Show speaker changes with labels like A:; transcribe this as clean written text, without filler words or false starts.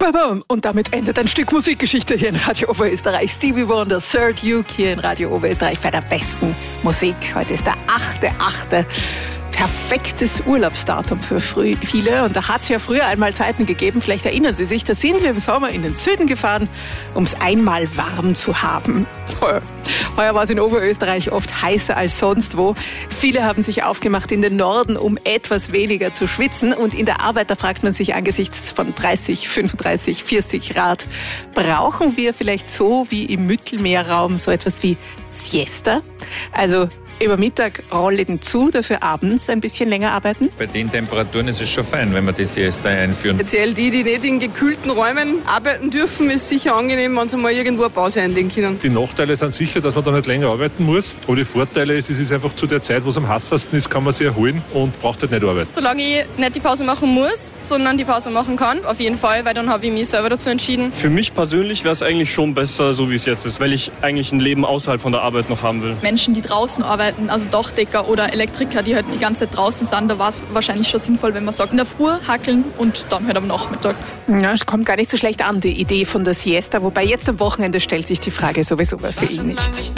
A: Und damit endet ein Stück Musikgeschichte hier in Radio Oberösterreich. Stevie Wonder, Sir Duke hier in Radio Oberösterreich bei der besten Musik. Heute ist der 8.8. Perfektes Urlaubsdatum für viele. Und da hat es ja früher einmal Zeiten gegeben, vielleicht erinnern Sie sich, da sind wir im Sommer in den Süden gefahren, um es einmal warm zu haben. Heuer war es in Oberösterreich oft heißer als sonst wo. Viele haben sich aufgemacht in den Norden, um etwas weniger zu schwitzen. Und in der Arbeit, da fragt man sich angesichts von 30, 35, 40 Grad, brauchen wir vielleicht so wie im Mittelmeerraum so etwas wie Siesta? Also über Mittag rollen zu, dafür abends ein bisschen länger arbeiten?
B: Bei den Temperaturen ist es schon fein, wenn wir die Siesta einführen.
C: Speziell die nicht in gekühlten Räumen arbeiten dürfen, ist sicher angenehm, wenn sie mal irgendwo eine Pause einlegen können.
D: Die Nachteile sind sicher, dass man da nicht länger arbeiten muss. Aber die Vorteile ist, es ist einfach zu der Zeit, wo es am heißesten ist, kann man sich erholen und braucht halt nicht arbeiten.
E: Solange ich nicht die Pause machen muss, sondern die Pause machen kann, auf jeden Fall, weil dann habe ich mich selber dazu entschieden.
F: Für mich persönlich wäre es eigentlich schon besser, so wie es jetzt ist, weil ich eigentlich ein Leben außerhalb von der Arbeit noch haben will.
G: Menschen, die draußen arbeiten, also Dachdecker oder Elektriker, die halt die ganze Zeit draußen sind, da war es wahrscheinlich schon sinnvoll, wenn man sagt, in der Früh hackeln und dann halt am Nachmittag.
A: Ja, es kommt gar nicht so schlecht an, die Idee von der Siesta, wobei jetzt am Wochenende stellt sich die Frage sowieso für ihn nicht.